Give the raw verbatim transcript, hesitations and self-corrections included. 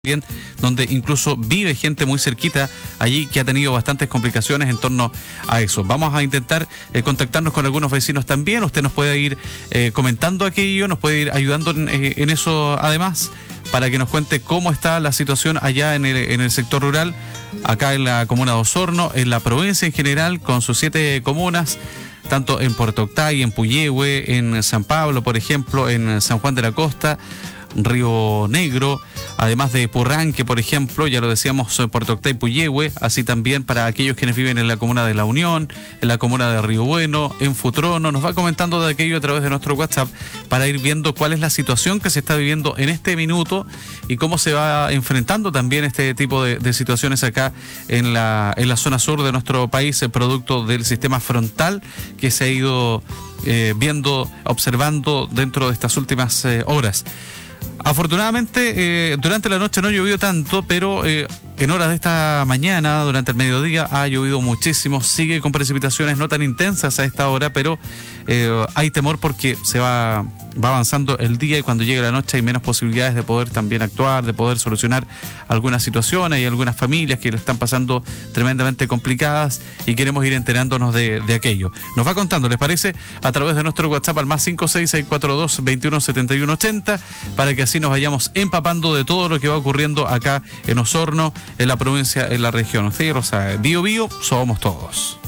Bien, donde incluso vive gente muy cerquita allí que ha tenido bastantes complicaciones en torno a eso. Vamos a intentar eh, contactarnos con algunos vecinos también. Usted nos puede ir eh, comentando aquello, nos puede ir ayudando en, eh, en eso además, para que nos cuente cómo está la situación allá en el, en el sector rural, acá en la comuna de Osorno, en la provincia en general, con sus siete comunas, tanto en Puerto Octay, en Puyehue, en San Pablo, por ejemplo, en San Juan de la Costa, Río Negro, además de Purranque, por ejemplo, ya lo decíamos, Puerto Octay, Puyehue, así también para aquellos quienes viven en la comuna de La Unión, en la comuna de Río Bueno, en Futrono. Nos va comentando de aquello a través de nuestro WhatsApp para ir viendo cuál es la situación que se está viviendo en este minuto y cómo se va enfrentando también este tipo de, de situaciones acá en la, en la zona sur de nuestro país, producto del sistema frontal que se ha ido eh, viendo, observando dentro de estas últimas eh, horas. Afortunadamente, eh, durante la noche no llovió tanto, pero eh, en horas de esta mañana, durante el mediodía, ha llovido muchísimo. Sigue con precipitaciones no tan intensas a esta hora, pero eh, hay temor porque se va, va avanzando el día y cuando llegue la noche hay menos posibilidades de poder también actuar, de poder solucionar algunas situaciones. Hay algunas familias que lo están pasando tremendamente complicadas y queremos ir enterándonos de, de aquello. Nos va contando, ¿les parece? A través de nuestro WhatsApp al más cinco seis seis cuatro dos, veintiuno setenta y uno ochenta, para que así nos vayamos empapando de todo lo que va ocurriendo acá en Osorno, en la provincia, en la región. Sí, Rosa, Bío Bío, somos todos.